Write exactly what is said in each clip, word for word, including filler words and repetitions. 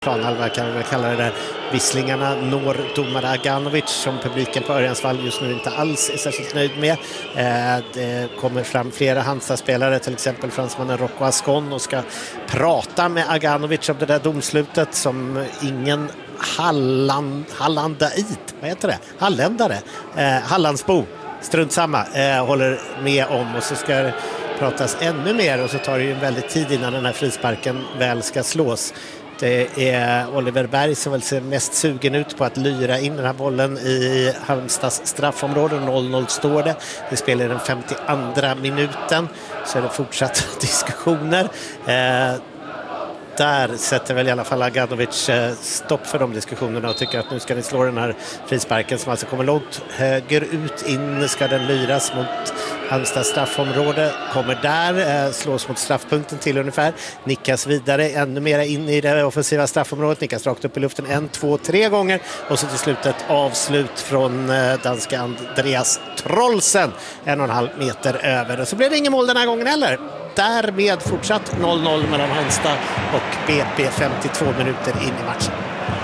planhalva kan vi väl kalla det där. Visslingarna når domare Aganovic som publiken på Örjansvall just nu inte alls är särskilt nöjd med. Eh, det kommer fram flera Hansa-spelare, till exempel fransmannen Rocco Ascon, och ska prata med Aganovic om det där domslutet som ingen Halland, Hallandait, vad heter det? Halländare, eh, Hallandsbo, strunt samma, eh, håller med om, och så ska det pratas ännu mer, och så tar det ju en väldigt tid innan den här frisparken väl ska slås. Det är Oliver Berg som väl ser mest sugen ut på att lyra in den här bollen i Halmstads straffområde. noll noll står det. Det spelar den femtioandra minuten, så är det fortsatt diskussioner. Eh, där sätter väl i alla fall Aganovic stopp för de diskussionerna och tycker att nu ska ni slå den här frisparken som alltså kommer långt höger ut. In ska den lyras mot Halmstads straffområde, kommer där, slås mot straffpunkten till ungefär, nickas vidare ännu mer in i det offensiva straffområdet, nickas rakt upp i luften en, två, tre gånger, och så till slut ett avslut från danska Andreas Trollsen en och en halv meter över, och så blev det ingen mål den här gången heller. Därmed fortsatt noll noll mellan Halmstad och B P femtiotvå minuter in i matchen.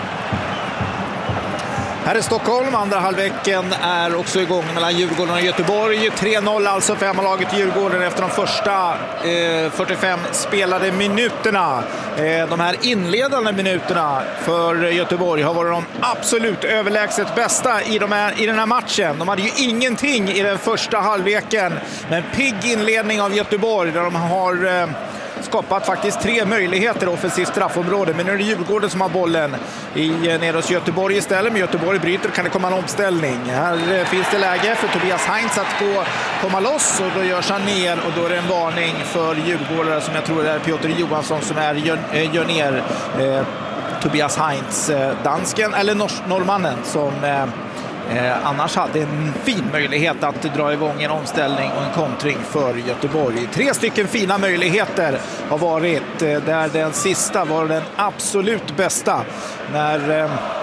Här i Stockholm, andra halvleken är också igång mellan Djurgården och Göteborg. tre noll alltså för hemmalaget Djurgården efter de första eh, fyrtiofem spelade minuterna. Eh, de här inledande minuterna för Göteborg har varit de absolut överlägset bästa i, de här, i den här matchen. De hade ju ingenting i den första halvleken, men pigg inledning av Göteborg där de har... Eh, skapat faktiskt tre möjligheter offensivt straffområde, men nu är det Djurgården som har bollen i nere hos Göteborg istället. Men Göteborg bryter, kan det komma en omställning. Här finns det läge för Tobias Heinz att gå, komma loss, och då görs han ner, och då är det en varning för Djurgårdare som jag tror är Piotr Johansson som är, gör, gör ner eh, Tobias Heinz, eh, dansken eller nors- norrmannen som eh, Eh, annars hade en fin möjlighet att dra igång en omställning och en kontring för Göteborg. Tre stycken fina möjligheter har varit, eh, där den sista var den absolut bästa. När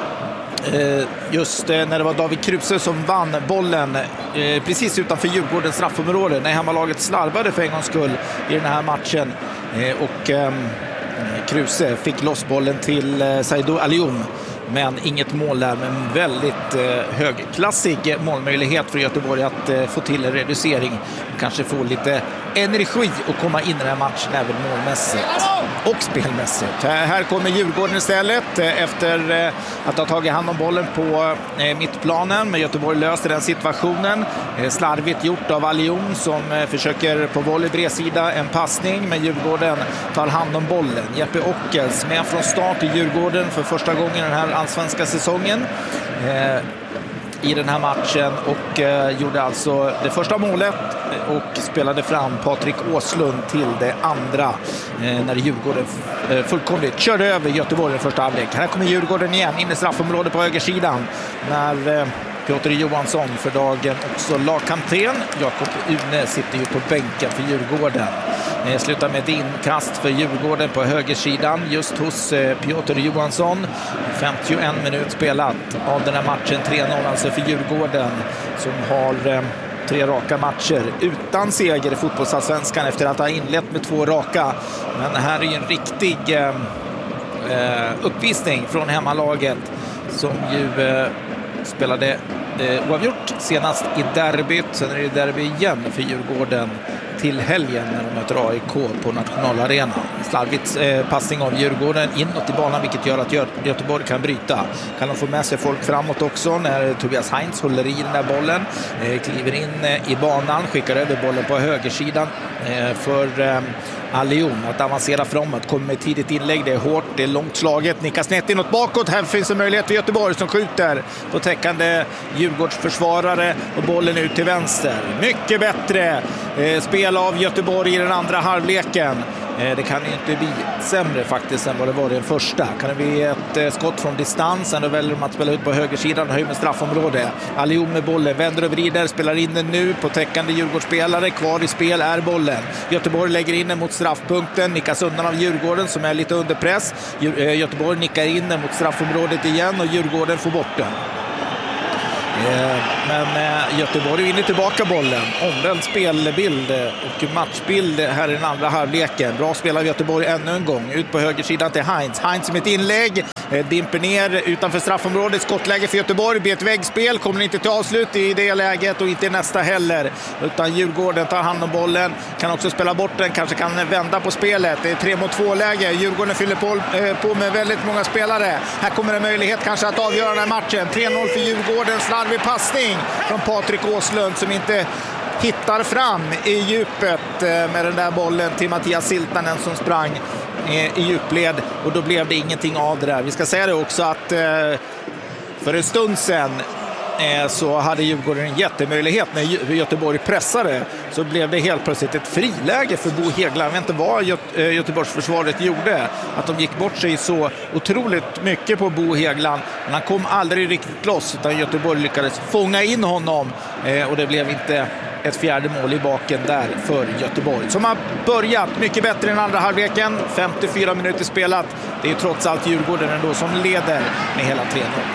eh, just eh, när det var David Kruse som vann bollen eh, precis utanför Djurgårdens straffområde, när hemmalaget slarvade för en gångs skull i den här matchen. Eh, och eh, Kruse fick loss bollen till eh, Saidou Alioum. Men inget mål där, men väldigt eh, högklassig målmöjlighet för Göteborg att eh, få till en reducering. Kanske få lite energi och komma in i den här matchen även målmässigt och spelmässigt. Här, här kommer Djurgården istället eh, efter eh, att ha tagit hand om bollen på eh, mittplanen. Men Göteborg löser den situationen. Eh, slarvigt gjort av Alioum som eh, försöker på volley bredsida en passning. Men Djurgården tar hand om bollen. Jeppe Ockels med från start i Djurgården för första gången den här allsvenska säsongen eh, i den här matchen, och eh, gjorde alltså det första målet och spelade fram Patrik Åslund till det andra eh, när Djurgården eh, fullkomligt körde över Göteborg i första halvlek. Här kommer Djurgården igen in i straffområdet på högersidan när eh, Piotr Johansson, för dagen också lagkapten, Jakob Une, sitter ju på bänken för Djurgården. Eh, slutar med ett inkast för Djurgården på högersidan just hos eh, Piotr Johansson. femtioen minut spelat av den här matchen. tre noll alltså för Djurgården som har eh, tre raka matcher utan seger i fotbollsallsvenskan efter att ha inlett med två raka. Men här är ju en riktig eh, eh, uppvisning från hemmalaget som ju eh, spelade eh, oavgjort senast i derbyt. Sen är det derby igen för Djurgården till helgen när de möter A I K på Nationalarena. Slarvigt eh, passning av Djurgården inåt i banan, vilket gör att Gö- Göteborg kan bryta. Kan de få med sig folk framåt också när Tobias Heinz håller i den där bollen. Eh, kliver in eh, i banan, skickar över bollen på högersidan eh, för eh, Alioum att avancera framåt. Kommer med tidigt inlägg, det är hårt, det är långt slaget, nickas snett inåt bakåt. Här finns en möjlighet för Göteborg som skjuter på täckande Djurgårdsförsvarare och bollen ut till vänster. Mycket bättre eh, spel av Göteborg i den andra halvleken. Eh, det kan ju inte bli sämre faktiskt än vad det var i den första. Kan det bli ett eh, skott från distans, ändå väljer de att spela ut på högersidan och höjer med straffområde. Alioum med bollen, vänder och vrider, spelar in den nu på täckande Djurgårdsspelare. Kvar i spel är bollen. Göteborg lägger in den mot straffpunkten, nickas undan av Djurgården som är lite under press. Göteborg nickar in den mot straffområdet igen och Djurgården får bort den. Men Göteborg vinner tillbaka bollen. Omvänd spelbild och matchbild här i den andra halvleken. Bra spel av Göteborg ännu en gång. Ut på högersidan till Heinz. Heinz med ett inlägg. Dimper ner utanför straffområdet. Skottläge för Göteborg. Blir ett väggspel. Kommer inte till avslut i det läget och inte i nästa heller. Utan Djurgården tar hand om bollen. Kan också spela bort den. Kanske kan vända på spelet. Det är tre mot två läge. Djurgården fyller på, på med väldigt många spelare. Här kommer en möjlighet kanske att avgöra den här matchen. tre noll för Djurgården. Slarvig passning från Patrik Åslund som inte hittar fram i djupet med den där bollen till Mattias Siltanen som sprang i djupled, och då blev det ingenting av det där. Vi ska säga det också att för en stund sedan så hade Djurgården en jättemöjlighet när Göteborg pressade, så blev det helt plötsligt ett friläge för Bo Hegla. Jag vet inte vad Göte- Göteborgsförsvaret gjorde, att de gick bort sig så otroligt mycket på Bo Hegland, men han kom aldrig riktigt loss, utan Göteborg lyckades fånga in honom och det blev inte ett fjärde mål i baken där för Göteborg, som har börjat mycket bättre än andra halvleken. femtiofyra minuter spelat. Det är ju trots allt Djurgården ändå som leder med hela tre noll.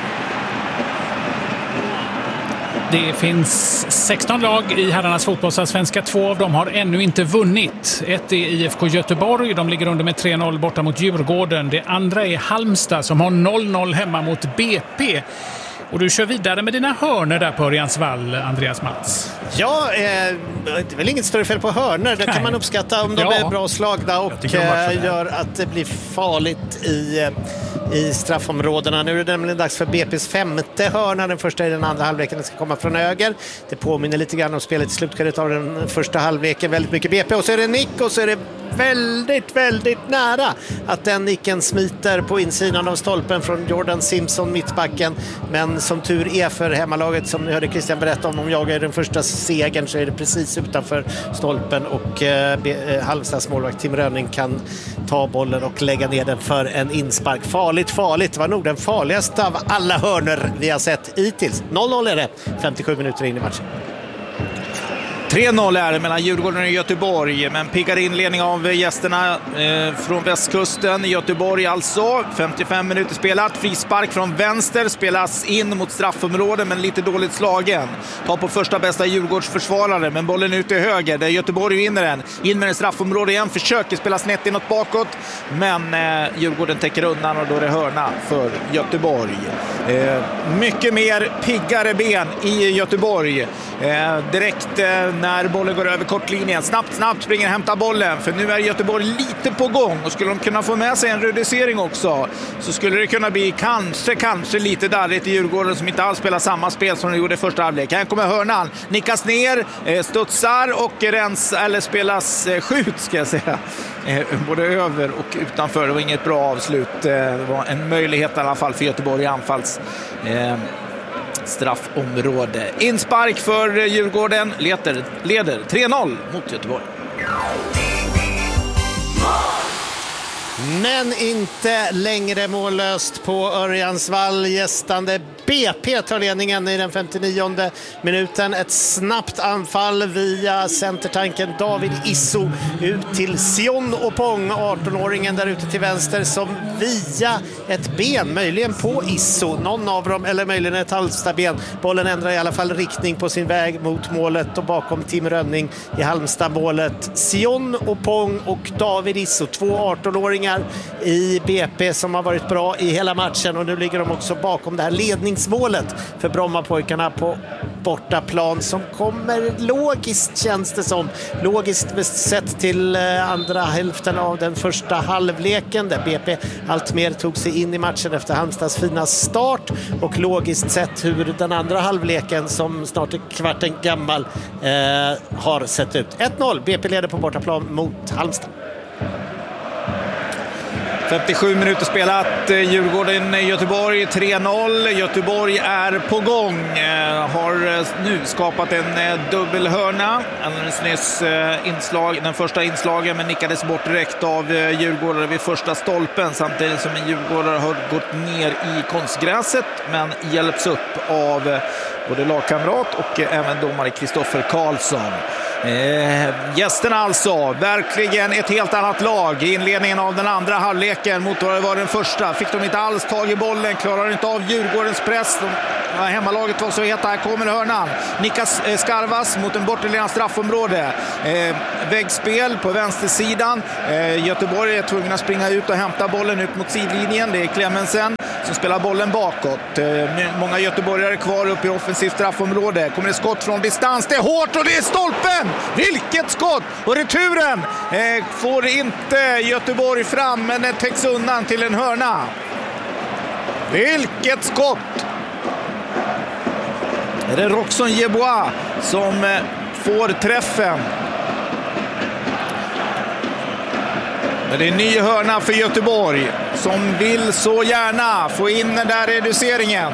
Det finns sexton lag i herrarnas fotbollsallsvenska. Två av dem har ännu inte vunnit. Ett är I F K Göteborg. De ligger under med tre noll borta mot Djurgården. Det andra är Halmstad som har noll noll hemma mot B P. Och du kör vidare med dina hörner där på Örjansvall, Andreas Mats. Ja, eh, det är väl inget större fel på hörner. Det kan Nej. man uppskatta om de ja. är bra slagna och eh, gör att det blir farligt i, i straffområdena. Nu är det nämligen dags för B P:s femte hörna. Den första i den andra halvleken. Den ska komma från höger. Det påminner lite grann om spelet i slutskedet av den första halvleken. Väldigt mycket B P. Och så är det nick och så är det väldigt, väldigt nära att den nicken smiter på insidan av stolpen från Jordan Simpson, mittbacken. Men som tur är för hemmalaget, som ni hörde Christian berätta om, om jag är den första segern, så är det precis utanför stolpen och eh, Halmstads målvakt Tim Rönning kan ta bollen och lägga ner den för en inspark. Farligt, farligt. Det var nog den farligaste av alla hörner vi har sett hittills. noll noll är det, femtiosju minuter in i matchen. tre noll är det mellan Djurgården och Göteborg, men piggar inledning av gästerna eh, från västkusten. Göteborg alltså, femtiofem minuter spelat. Frispark från vänster, spelas in mot straffområdet men lite dåligt slagen. Tar på första bästa Djurgårdsförsvarare, men bollen ut till höger där Göteborg vinner den. In med en straffområde igen, försöker spela snett inåt bakåt, men eh, Djurgården täcker undan och då är det hörna för Göteborg. Eh, mycket mer piggare ben i Göteborg. Eh, direkt eh, när bollen går över kortlinjen. Snabbt, snabbt springer och hämtar bollen. För nu är Göteborg lite på gång. Och skulle de kunna få med sig en reducering också, så skulle det kunna bli kanske, kanske lite darrigt i Djurgården, som inte alls spelar samma spel som de gjorde i första halvlek. Här kommer hörnan. Nickas ner, eh, studsar och rens, eller spelas eh, skjut ska jag säga. Eh, både över och utanför. Det var inget bra avslut. Eh, det var en möjlighet i alla fall för Göteborg i anfalls eh, straffområde. Inspark för Djurgården, leder, leder tre noll mot Göteborg. Men inte längre mållöst på Örjansvall. Gästande B P tar ledningen i den femtionionde minuten. Ett snabbt anfall via centertanken David Isso ut till Sion Opong, arton-åringen där ute till vänster, som via ett ben, möjligen på Isso, någon av dem, eller möjligen ett Halmstad-ben. Bollen ändrar i alla fall riktning på sin väg mot målet, och bakom Tim Rönning i Halmstad-målet Sion Opong och David Isso, två arton-åringar i B P som har varit bra i hela matchen, och nu ligger de också bakom det här ledningsmålet för Brommapojkarna på bortaplan, som kommer logiskt, känns det som. Logiskt sett till andra hälften av den första halvleken där B P allt mer tog sig in i matchen efter Halmstads fina start, och logiskt sett hur den andra halvleken, som snart är kvarten gammal, eh, har sett ut. ett noll, B P leder på bortaplan mot Halmstad. femtiosju minuter spelat, Djurgården Göteborg tre noll. Göteborg är på gång, har nu skapat en dubbelhörna. Alldeles nyss inslag, den första inslagen, men nickades bort direkt av Djurgården vid första stolpen, samtidigt som en Djurgårdare har gått ner i konstgräset, men hjälps upp av både lagkamrat och även domare Kristoffer Karlsson. Eh, gästerna alltså, verkligen ett helt annat lag i inledningen av den andra halvleken mot vad det var den första. Fick de inte alls tag i bollen, klarar inte av Djurgårdens press. De, ja, hemmalaget var så heta, här kommer hörnan. Nikas eh, Skarvas mot en borterliggande straffområde. Eh, väggspel på vänstersidan. Eh, Göteborg är tvungna att springa ut och hämta bollen ut mot sidlinjen. Det är Clemensen som spelar bollen bakåt. Eh, många göteborgare kvar uppe i offensivt straffområde. Kommer det skott från distans, det är hårt och det är stolpen! Vilket skott! Och returen eh, får inte Göteborg fram, men det täcks undan till en hörna. Vilket skott! Är det Roxon Yeboah som eh, får träffen. Men det är en ny hörna för Göteborg som vill så gärna få in den där reduceringen.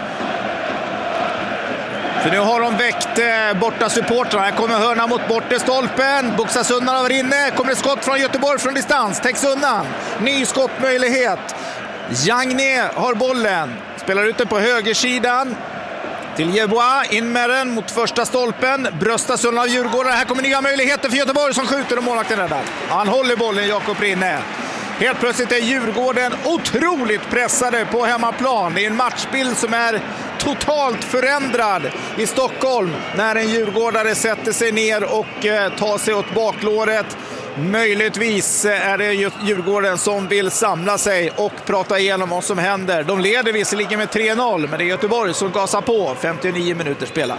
För nu har de väckt eh, borta supportrarna. Här kommer hörna mot bortre stolpen. Boxas undan över inne. Kommer det skott från Göteborg från distans. Täcks undan. Ny skottmöjlighet. Jagné har bollen. Spelar ut den på högersidan. Till Yeboah, in med den mot första stolpen. Bröstas undan av Djurgården. Här kommer nya möjligheter för Göteborg som skjuter och målvakten räddar. Han håller bollen, Jakob Rinne. Helt plötsligt är Djurgården otroligt pressade på hemmaplan. Det är en matchbild som är totalt förändrad i Stockholm när en djurgårdare sätter sig ner och eh, tar sig åt baklåret. Möjligtvis är det Djurgården som vill samla sig och prata igenom vad som händer. De leder visserligen med tre noll, men det är Göteborg som gasar på. femtionio minuter spelat.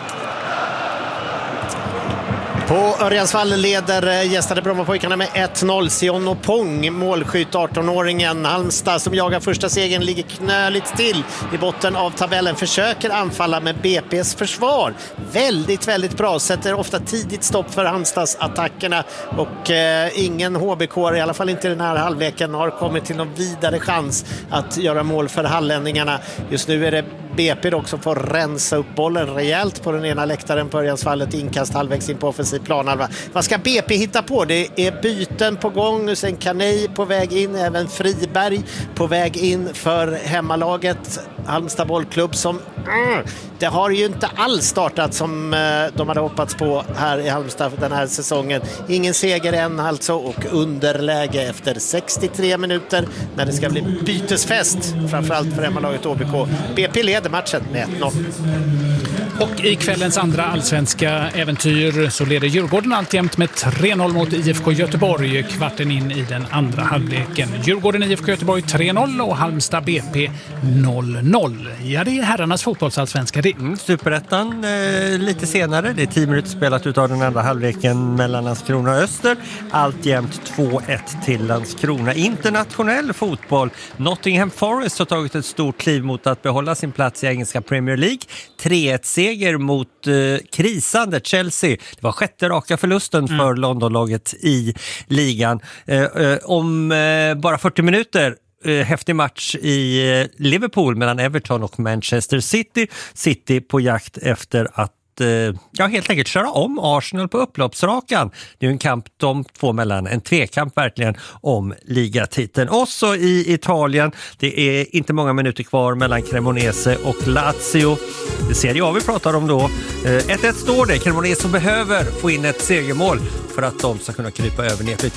På Örjansvall leder gästade Brommapojkarna med ett noll. Sion och Pong, målskytt arton-åringen. Halmstad som jagar första segern ligger knöligt till i botten av tabellen. Försöker anfalla med B P:s försvar. Väldigt, väldigt bra. Sätter ofta tidigt stopp för Halmstads attackerna. Och eh, ingen H B K, i alla fall inte den här halvleken, har kommit till någon vidare chans att göra mål för hallänningarna. Just nu är det B P dock som får rensa upp bollen rejält på den ena läktaren på Örjansvallet. Inkast halvvägs in på offensiv planhalva. Vad ska B P hitta på? Det är byten på gång. Sen Kanei på väg in. Även Friberg på väg in för hemmalaget. Halmstad bollklubb som mm, det har ju inte alls startat som uh, de hade hoppats på här i Halmstad den här säsongen. Ingen seger än alltså, och underläge efter sextiotre minuter när det ska bli bytesfest, framförallt för hemmalaget O B K. B P leder matchen med ett noll. Och i kvällens andra allsvenska äventyr så leder Djurgården alltjämt med tre noll mot I F K Göteborg kvarten in i den andra halvleken. Djurgården I F K Göteborg tre noll och Halmstad B P noll noll. Ja, det är herrarnas fotbollsallsvenska det. Mm, Superettan eh, lite senare. Det är tio minuter spelat ut av den andra halvleken mellan Landskrona och Öster. Alltjämt två ett till Landskrona. Internationell fotboll. Nottingham Forest har tagit ett stort kliv mot att behålla sin plats i engelska Premier League. tre ett seger mot eh, krisande Chelsea. Det var sjätte raka förlusten mm. för Londonlaget i ligan. Eh, eh, om eh, bara fyrtio minuter häftig match i Liverpool mellan Everton och Manchester City. City på jakt efter att ja, helt enkelt köra om Arsenal på upploppsrakan. Det är en kamp de två mellan, en tvekamp verkligen om ligatiteln. Och så i Italien, det är inte många minuter kvar mellan Cremonese och Lazio. Det ser jag vi pratar om då. ett ett står det. Cremonese behöver få in ett segermål för att de ska kunna krypa över nedflytt.